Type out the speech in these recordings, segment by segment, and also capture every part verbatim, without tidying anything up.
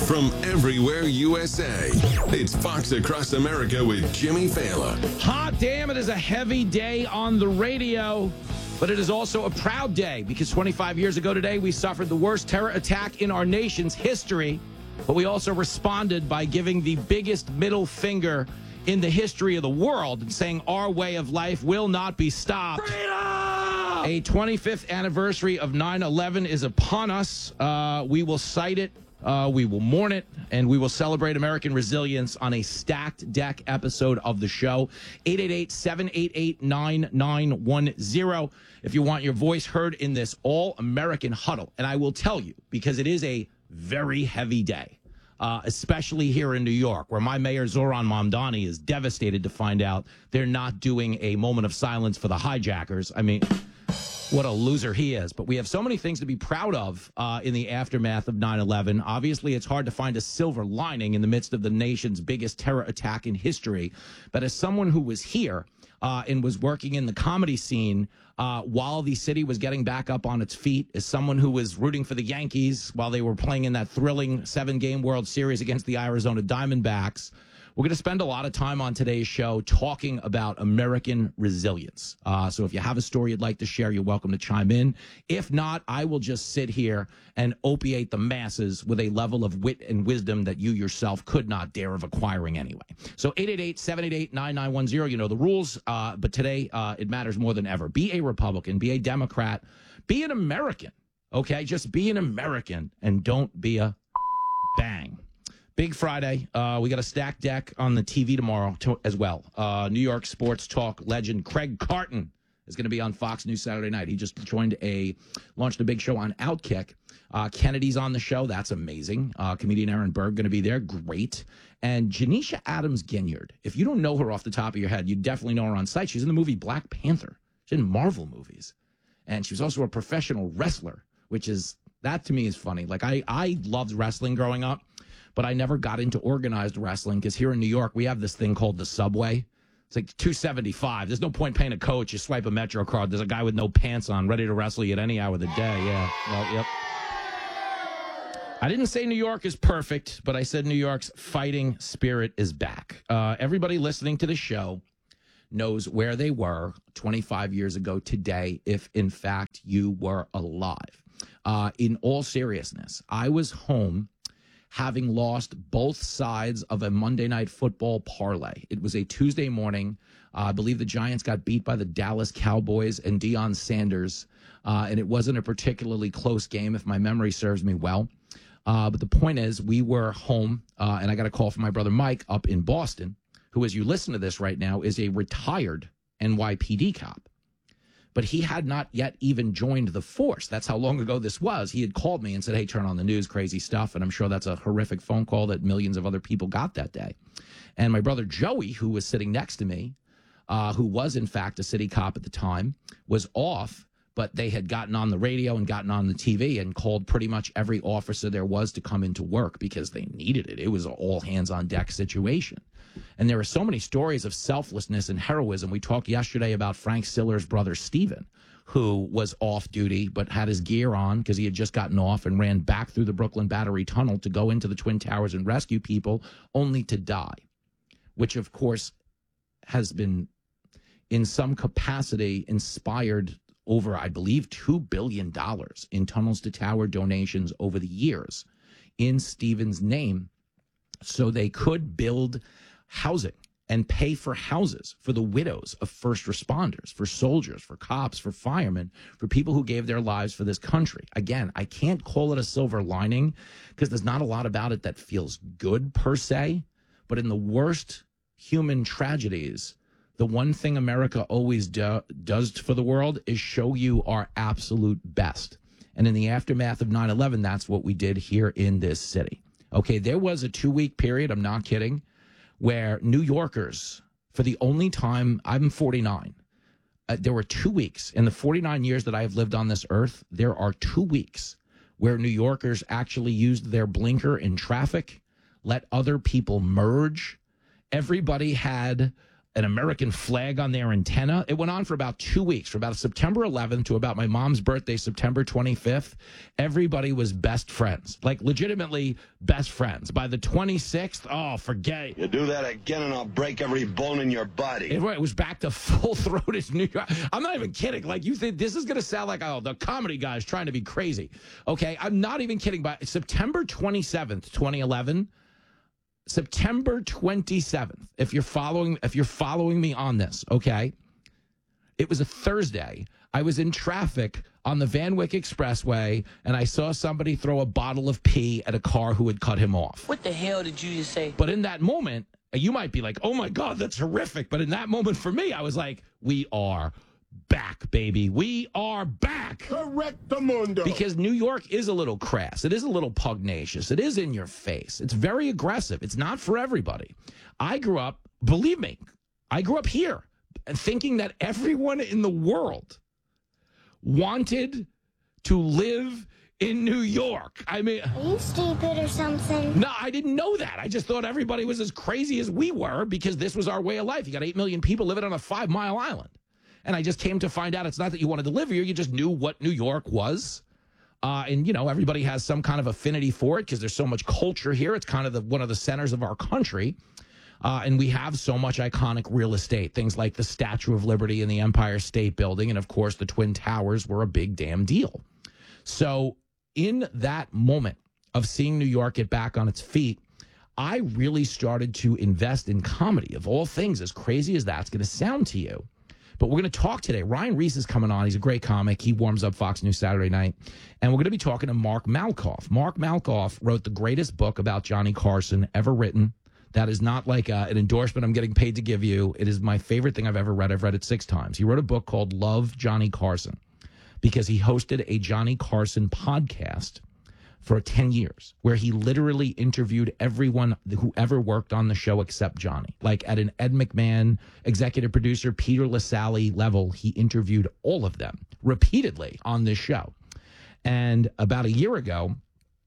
from everywhere U S A. It's Fox Across America with Jimmy Fallon. Hot damn, it is a heavy day on the radio, but it is also a proud day because twenty-five years ago today, we suffered the worst terror attack in our nation's history, but we also responded by giving the biggest middle finger in the history of the world and saying our way of life will not be stopped. Freedom! A twenty-fifth anniversary of nine eleven is upon us. Uh, we will cite it. Uh, we will mourn it, and we will celebrate American resilience on a stacked deck episode of the show. eight eight eight, seven eight eight, nine nine one zero if you want your voice heard in this all-American huddle. And I will tell you, because it is a very heavy day, uh, especially here in New York, where my mayor, Zoran Mamdani, is devastated to find out they're not doing a moment of silence for the hijackers. I mean... what a loser he is. But we have so many things to be proud of uh, in the aftermath of nine eleven. Obviously, it's hard to find a silver lining in the midst of the nation's biggest terror attack in history. But as someone who was here uh, and was working in the comedy scene uh, while the city was getting back up on its feet, as someone who was rooting for the Yankees while they were playing in that thrilling seven-game World Series against the Arizona Diamondbacks, we're going to spend a lot of time on today's show talking about American resilience. Uh, so if you have a story you'd like to share, you're welcome to chime in. If not, I will just sit here and opiate the masses with a level of wit and wisdom that you yourself could not dare of acquiring anyway. So eight eight eight, seven eight eight, nine nine one zero, you know the rules. Uh, but today, uh, it matters more than ever. Be a Republican, be a Democrat, be an American, okay? Just be an American and don't be a bang. Big Friday. Uh, we got a stacked deck on the T V tomorrow to, as well. Uh, New York sports talk legend Craig Carton is going to be on Fox News Saturday night. He just joined a, launched a big show on Outkick. Uh, Kennedy's on the show. That's amazing. Uh, comedian Aaron Berg going to be there. Great. And Janisha Adams-Ginyard. If you don't know her off the top of your head, you definitely know her on sight. She's in the movie Black Panther. She's in Marvel movies. And she was also a professional wrestler, which is, that to me is funny. Like, I, I loved wrestling growing up, but I never got into organized wrestling because here in New York, we have this thing called the Subway. It's like two seventy-five. There's no point paying a coach. You swipe a Metro card. There's a guy with no pants on ready to wrestle you at any hour of the day. Yeah. Well, yep. I didn't say New York is perfect, but I said New York's fighting spirit is back. Uh, everybody listening to the show knows where they were twenty-five years ago today, if in fact you were alive. Uh, in all seriousness, I was home having lost both sides of a Monday Night Football parlay. It was a Tuesday morning. Uh, I believe the Giants got beat by the Dallas Cowboys and Deion Sanders, uh, and it wasn't a particularly close game, if my memory serves me well. Uh, but the point is, we were home, uh, and I got a call from my brother Mike up in Boston, who, as you listen to this right now, is a retired N Y P D cop. But he had not yet even joined the force. That's how long ago this was. He had called me and said, hey, turn on the news, crazy stuff. And I'm sure that's a horrific phone call that millions of other people got that day. And my brother Joey, who was sitting next to me, uh, who was, in fact, a city cop at the time, was off, but they had gotten on the radio and gotten on the T V and called pretty much every officer there was to come into work because they needed it. It was an all-hands-on-deck situation. And there are so many stories of selflessness and heroism. We talked yesterday about Frank Siller's brother, Steven, who was off duty but had his gear on because he had just gotten off and ran back through the Brooklyn Battery Tunnel to go into the Twin Towers and rescue people, only to die, which, of course, has been in some capacity inspired over, I believe, two billion dollars in Tunnels to Tower donations over the years in Steven's name so they could build housing and pay for houses for the widows of first responders, for soldiers, for cops, for firemen, for people who gave their lives for this country. Again, I can't call it a silver lining because there's not a lot about it that feels good per se, but in the worst human tragedies, the one thing America always do, does for the world is show you our absolute best. And in the aftermath of nine eleven, that's what we did here in this city. Okay, there was a two-week period, I'm not kidding, where New Yorkers, for the only time, I'm forty-nine, uh, there were two weeks in the forty-nine years that I have lived on this earth, there are two weeks where New Yorkers actually used their blinker in traffic, let other people merge. Everybody had an American flag on their antenna. It went on for about two weeks, from about September eleventh to about my mom's birthday, September twenty-fifth. Everybody was best friends, like legitimately best friends. By the twenty-sixth, oh, forget it. You do that again and I'll break every bone in your body. It, it was back to full-throated New York. I'm not even kidding. Like, you think this is going to sound like, oh, the comedy guy is trying to be crazy. Okay, I'm not even kidding. By September twenty-seventh, twenty eleven, September twenty-seventh, if you're following if you're following me on this, okay? It was a Thursday. I was in traffic on the Van Wyck Expressway, and I saw somebody throw a bottle of pee at a car who had cut him off. What the hell did you just say? But in that moment, you might be like, oh, my God, that's horrific. But in that moment for me, I was like, we are back, baby. We are back. Correct the mundo. Because New York is a little crass. It is a little pugnacious. It is in your face. It's very aggressive. It's not for everybody. I grew up, believe me, I grew up here thinking that everyone in the world wanted to live in New York. I mean, are you stupid or something? No, I didn't know that. I just thought everybody was as crazy as we were because this was our way of life. You got eight million people living on a five-mile island. And I just came to find out it's not that you wanted to live here. You just knew what New York was. Uh, and, you know, everybody has some kind of affinity for it because there's so much culture here. It's kind of the, one of the centers of our country. Uh, and we have so much iconic real estate, things like the Statue of Liberty and the Empire State Building. And, of course, the Twin Towers were a big damn deal. So in that moment of seeing New York get back on its feet, I really started to invest in comedy, of all things, as crazy as that's going to sound to you. But we're going to talk today. Ryan Reese is coming on. He's a great comic. He warms up Fox News Saturday night. And we're going to be talking to Mark Malkoff. Mark Malkoff wrote the greatest book about Johnny Carson ever written. That is not like uh, an endorsement I'm getting paid to give you. It is my favorite thing I've ever read. I've read it six times. He wrote a book called Love, Johnny Carson, because he hosted a Johnny Carson podcast for ten years, where he literally interviewed everyone who ever worked on the show except Johnny. Like at an Ed McMahon, executive producer, Peter Lasalle level, he interviewed all of them repeatedly on this show. And about a year ago,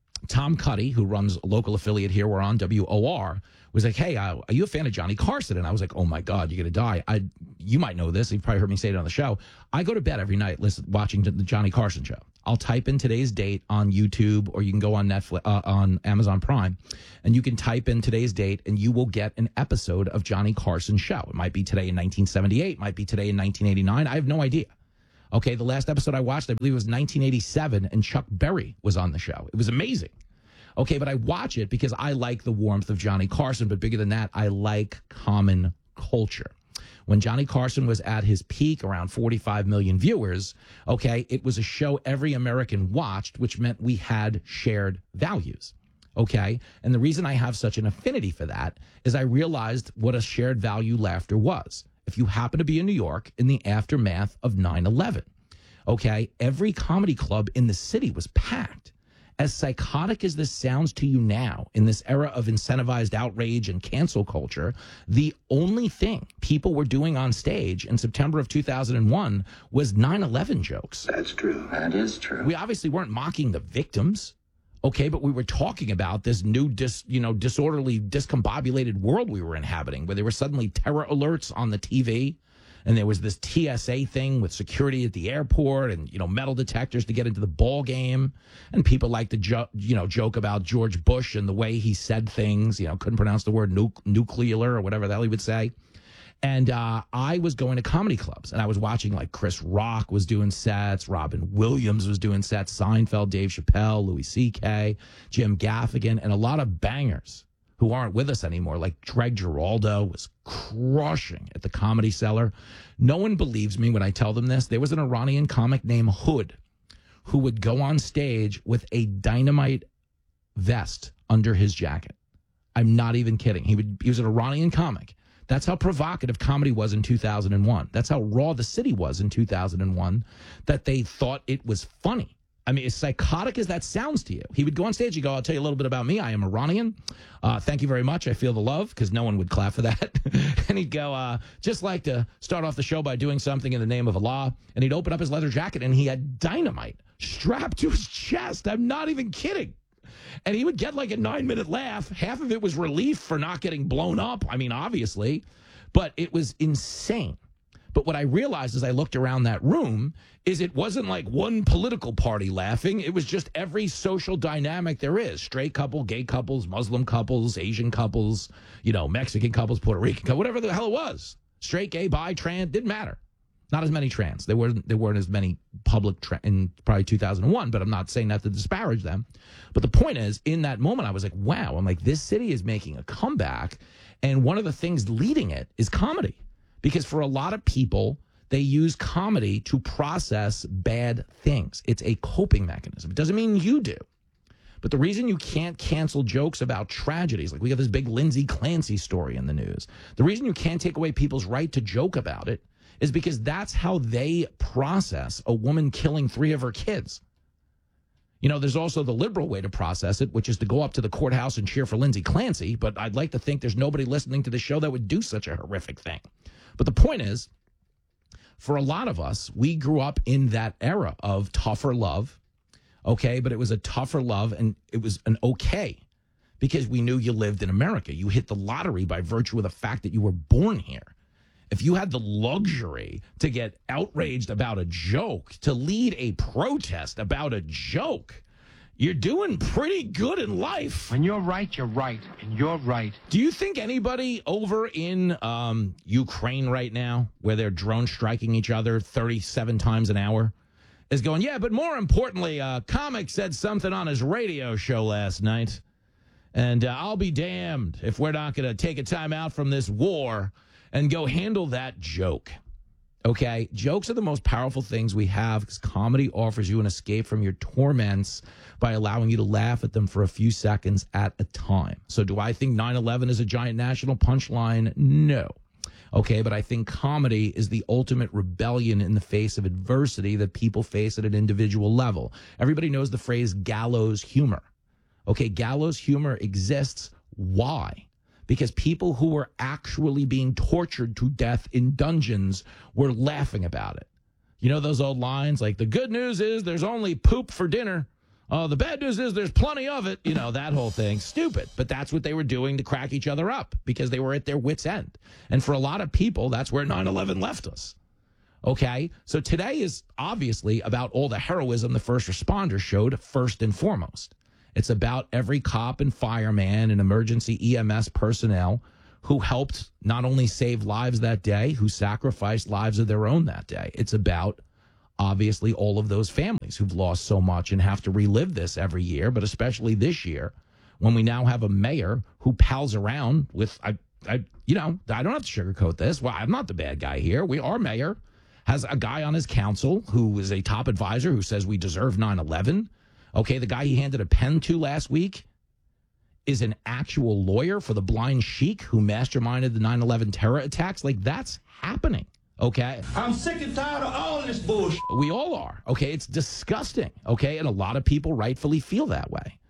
Tom Cuddy, who runs a local affiliate here, we're on W O R, was like, hey, uh, are you a fan of Johnny Carson? And I was like, oh, my God, you're going to die. I, you might know this. You've probably heard me say it on the show. I go to bed every night listen, watching the Johnny Carson show. I'll type in today's date on YouTube, or you can go on Netflix, uh, on Amazon Prime, and you can type in today's date, and you will get an episode of Johnny Carson's show. It might be today in nineteen seventy-eight, might be today in nineteen eighty-nine. I have no idea. Okay, the last episode I watched, I believe it was nineteen eighty-seven, and Chuck Berry was on the show. It was amazing. Okay, but I watch it because I like the warmth of Johnny Carson, but bigger than that, I like common culture. When Johnny Carson was at his peak, around forty-five million viewers, okay, it was a show every American watched, which meant we had shared values, okay? And the reason I have such an affinity for that is I realized what a shared value laughter was. If you happen to be in New York in the aftermath of nine eleven, okay, every comedy club in the city was packed. As psychotic as this sounds to you now, in this era of incentivized outrage and cancel culture, the only thing people were doing on stage in September of two thousand one was nine eleven jokes. That's true. That is true. We obviously weren't mocking the victims, okay, but we were talking about this new, dis, you know, disorderly, discombobulated world we were inhabiting, where there were suddenly terror alerts on the T V. And there was this T S A thing with security at the airport and, you know, metal detectors to get into the ball game. And people like to, jo- you know, joke about George Bush and the way he said things, you know, couldn't pronounce the word nu- nuclear or whatever the hell he would say. And uh, I was going to comedy clubs and I was watching like Chris Rock was doing sets, Robin Williams was doing sets, Seinfeld, Dave Chappelle, Louis C K, Jim Gaffigan, and a lot of bangers who aren't with us anymore, like Greg Giraldo was crushing at the Comedy Cellar. No one believes me when I tell them this. There was an Iranian comic named Hood who would go on stage with a dynamite vest under his jacket. I'm not even kidding. He would. He was an Iranian comic. That's how provocative comedy was in two thousand one. That's how raw the city was in two thousand one, that they thought it was funny. I mean, as psychotic as that sounds to you, he would go on stage and go, I'll tell you a little bit about me. I am Iranian. Uh, thank you very much. I feel the love, because no one would clap for that. And he'd go, uh, just like to start off the show by doing something in the name of Allah. And he'd open up his leather jacket and he had dynamite strapped to his chest. I'm not even kidding. And he would get like a nine minute laugh. Half of it was relief for not getting blown up. I mean, obviously. But it was insane. But what I realized as I looked around that room is it wasn't like one political party laughing. It was just every social dynamic there is. Straight couple, gay couples, Muslim couples, Asian couples, you know, Mexican couples, Puerto Rican couples, whatever the hell it was. Straight, gay, bi, trans, didn't matter. Not as many trans. There weren't, there weren't as many public tra- in probably two thousand one, but I'm not saying that to disparage them. But the point is, in that moment, I was like, wow, I'm like, this city is making a comeback. And one of the things leading it is comedy. Because for a lot of people, they use comedy to process bad things. It's a coping mechanism. It doesn't mean you do. But the reason you can't cancel jokes about tragedies, like we have this big Lindsay Clancy story in the news, the reason you can't take away people's right to joke about it is because that's how they process a woman killing three of her kids. You know, there's also the liberal way to process it, which is to go up to the courthouse and cheer for Lindsay Clancy. But I'd like to think there's nobody listening to the show that would do such a horrific thing. But the point is, for a lot of us, we grew up in that era of tougher love, okay? But it was a tougher love, and it was an okay, because we knew you lived in America. You hit the lottery by virtue of the fact that you were born here. If you had the luxury to get outraged about a joke, to lead a protest about a joke, you're doing pretty good in life. When you're right, you're right, and you're right. Do you think anybody over in um, Ukraine right now, where they're drone striking each other thirty-seven times an hour, is going, yeah, but more importantly, a comic said something on his radio show last night, and uh, I'll be damned if we're not going to take a time out from this war and go handle that joke. Okay? Jokes are the most powerful things we have because comedy offers you an escape from your torments by allowing you to laugh at them for a few seconds at a time. So do I think nine eleven is a giant national punchline? No. Okay, but I think comedy is the ultimate rebellion in the face of adversity that people face at an individual level. Everybody knows the phrase gallows humor. Okay, gallows humor exists. Why? Because people who were actually being tortured to death in dungeons were laughing about it. You know those old lines like, the good news is there's only poop for dinner. Oh, the bad news is there's plenty of it. You know, that whole thing. Stupid. But that's what they were doing to crack each other up because they were at their wits' end. And for a lot of people, that's where nine eleven left us. Okay? So today is obviously about all the heroism the first responders showed first and foremost. It's about every cop and fireman and emergency E M S personnel who helped not only save lives that day, who sacrificed lives of their own that day. It's about, obviously, all of those families who've lost so much and have to relive this every year, but especially this year when we now have a mayor who pals around with, I, I, you know, I don't have to sugarcoat this. Well, I'm not the bad guy here. We, our mayor has a guy on his council who is a top advisor who says we deserve nine eleven. Okay, the guy he handed a pen to last week is an actual lawyer for the blind sheik who masterminded the nine eleven terror attacks. Like, that's happening, okay? I'm sick and tired of all this bullshit. We all are, okay? It's disgusting, okay? And a lot of people rightfully feel that way.